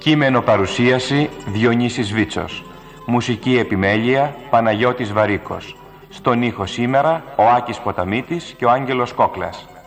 Κείμενο παρουσίαση Διονύσης Βίτσος. Μουσική επιμέλεια Παναγιώτης Βαρίκος. Στον ήχο σήμερα ο Άκης Ποταμίτης και ο Άγγελος Κόκλας.